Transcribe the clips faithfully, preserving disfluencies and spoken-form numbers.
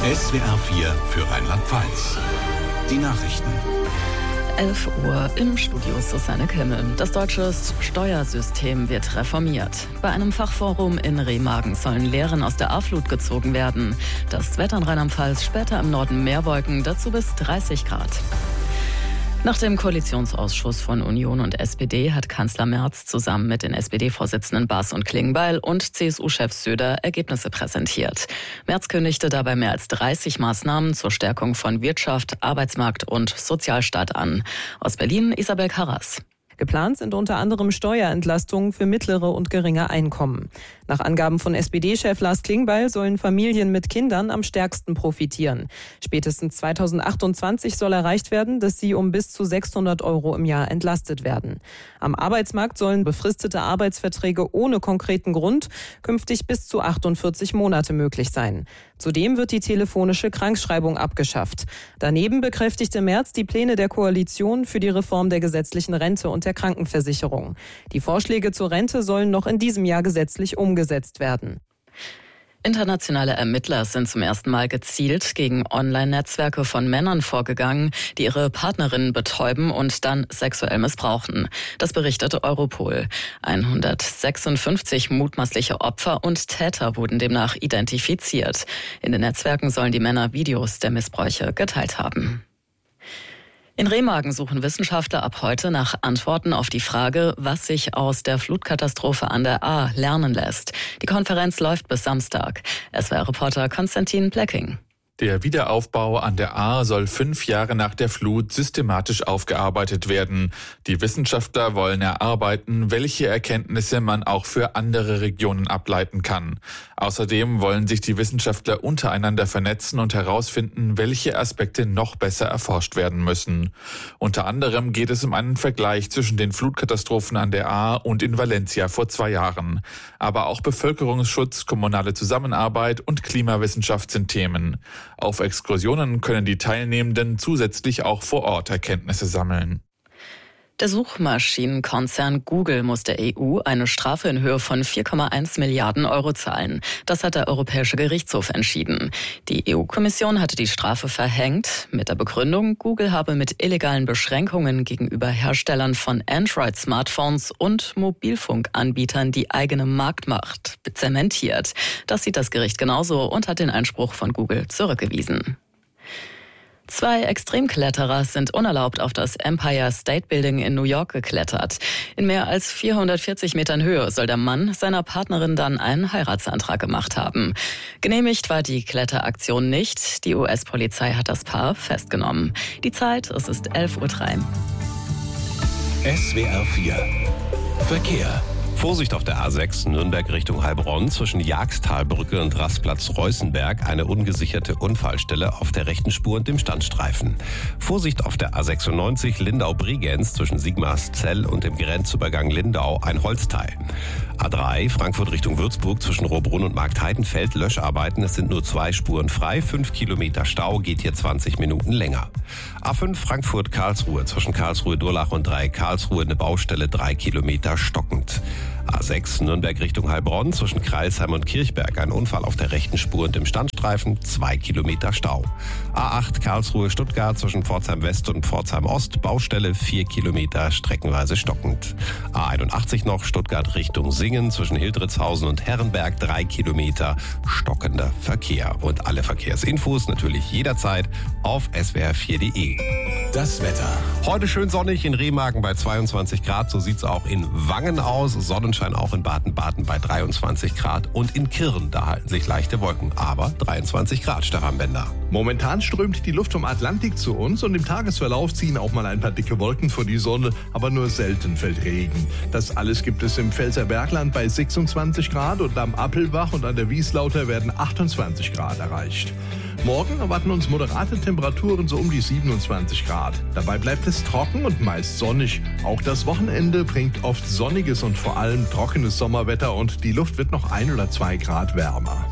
S W R vier für Rheinland-Pfalz. Die Nachrichten. elf Uhr im Studio Susanne Kimmel. Das deutsche Steuersystem wird reformiert. Bei einem Fachforum in Remagen sollen Lehren aus der A-Flut gezogen werden. Das Wetter in Rheinland-Pfalz, später im Norden mehr Wolken, dazu bis dreißig Grad. Nach dem Koalitionsausschuss von Union und S P D hat Kanzler Merz zusammen mit den S P D-Vorsitzenden Baas und Klingbeil und C S U-Chef Söder Ergebnisse präsentiert. Merz kündigte dabei mehr als dreißig Maßnahmen zur Stärkung von Wirtschaft, Arbeitsmarkt und Sozialstaat an. Aus Berlin Isabel Karras. Geplant sind unter anderem Steuerentlastungen für mittlere und geringe Einkommen. Nach Angaben von S P D-Chef Lars Klingbeil sollen Familien mit Kindern am stärksten profitieren. Spätestens zweitausendachtundzwanzig soll erreicht werden, dass sie um bis zu sechshundert Euro im Jahr entlastet werden. Am Arbeitsmarkt sollen befristete Arbeitsverträge ohne konkreten Grund künftig bis zu achtundvierzig Monate möglich sein. Zudem wird die telefonische Krankschreibung abgeschafft. Daneben bekräftigte Merz die Pläne der Koalition für die Reform der gesetzlichen Rente und der Krankenversicherung. Die Vorschläge zur Rente sollen noch in diesem Jahr gesetzlich umgesetzt werden. Internationale Ermittler sind zum ersten Mal gezielt gegen Online-Netzwerke von Männern vorgegangen, die ihre Partnerinnen betäuben und dann sexuell missbrauchen. Das berichtete Europol. hundertsechsundfünfzig mutmaßliche Opfer und Täter wurden demnach identifiziert. In den Netzwerken sollen die Männer Videos der Missbräuche geteilt haben. In Remagen suchen Wissenschaftler ab heute nach Antworten auf die Frage, was sich aus der Flutkatastrophe an der Ahr lernen lässt. Die Konferenz läuft bis Samstag. S W R-Reporter Konstantin Plecking. Der Wiederaufbau an der Ahr soll fünf Jahre nach der Flut systematisch aufgearbeitet werden. Die Wissenschaftler wollen erarbeiten, welche Erkenntnisse man auch für andere Regionen ableiten kann. Außerdem wollen sich die Wissenschaftler untereinander vernetzen und herausfinden, welche Aspekte noch besser erforscht werden müssen. Unter anderem geht es um einen Vergleich zwischen den Flutkatastrophen an der Ahr und in Valencia vor zwei Jahren. Aber auch Bevölkerungsschutz, kommunale Zusammenarbeit und Klimawissenschaft sind Themen. Auf Exkursionen können die Teilnehmenden zusätzlich auch vor Ort Erkenntnisse sammeln. Der Suchmaschinenkonzern Google muss der E U eine Strafe in Höhe von vier Komma eins Milliarden Euro zahlen. Das hat der Europäische Gerichtshof entschieden. Die E U-Kommission hatte die Strafe verhängt mit der Begründung, Google habe mit illegalen Beschränkungen gegenüber Herstellern von Android-Smartphones und Mobilfunkanbietern die eigene Marktmacht zementiert. Das sieht das Gericht genauso und hat den Einspruch von Google zurückgewiesen. Zwei Extremkletterer sind unerlaubt auf das Empire State Building in New York geklettert. In mehr als vierhundertvierzig Metern Höhe soll der Mann seiner Partnerin dann einen Heiratsantrag gemacht haben. Genehmigt war die Kletteraktion nicht. Die U S-Polizei hat das Paar festgenommen. Die Zeit, es ist elf Uhr drei. S W R vier Verkehr. Vorsicht auf der A sechs Nürnberg Richtung Heilbronn zwischen Jagsttalbrücke und Rastplatz Reußenberg eine ungesicherte Unfallstelle auf der rechten Spur und dem Standstreifen. Vorsicht auf der A sechsundneunzig Lindau-Bregenz zwischen Sigmarszell und dem Grenzübergang Lindau ein Holzteil. A drei Frankfurt Richtung Würzburg zwischen Rohrbrunn und Marktheidenfeld Löscharbeiten. Es sind nur zwei Spuren frei. Fünf Kilometer Stau, geht hier zwanzig Minuten länger. A fünf Frankfurt-Karlsruhe zwischen Karlsruhe-Durlach und Dreieck Karlsruhe eine Baustelle, drei Kilometer stockend. A sechs Nürnberg Richtung Heilbronn zwischen Kreilsheim und Kirchberg ein Unfall auf der rechten Spur und im Standstreifen, zwei Kilometer Stau. A acht Karlsruhe Stuttgart zwischen Pforzheim West und Pforzheim Ost Baustelle, vier Kilometer streckenweise stockend. A einundachtzig noch Stuttgart Richtung Singen zwischen Hildritzhausen und Herrenberg, drei Kilometer stockender Verkehr. Und alle Verkehrsinfos natürlich jederzeit auf S W R vier Punkt de. Das Wetter. Heute schön sonnig in Remagen bei zweiundzwanzig Grad, so sieht's auch in Wangen aus. Sonnenschein auch in Baden-Baden bei dreiundzwanzig Grad und in Kirn, da halten sich leichte Wolken, aber dreiundzwanzig Grad, Stefan Bender. Momentan strömt die Luft vom Atlantik zu uns und im Tagesverlauf ziehen auch mal ein paar dicke Wolken vor die Sonne, aber nur selten fällt Regen. Das alles gibt es im Pfälzer Bergland bei sechsundzwanzig Grad und am Appelbach und an der Wieslauter werden achtundzwanzig Grad erreicht. Morgen erwarten uns moderate Temperaturen so um die siebenundzwanzig Grad. Dabei bleibt es trocken und meist sonnig. Auch das Wochenende bringt oft sonniges und vor allem trockenes Sommerwetter und die Luft wird noch ein oder zwei Grad wärmer.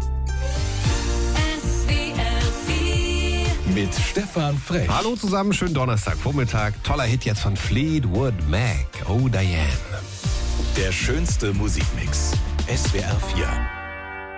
Mit Stefan Frech. Hallo zusammen, schönen Donnerstagvormittag. Toller Hit jetzt von Fleetwood Mac. Oh Diane. Der schönste Musikmix. S W R vier.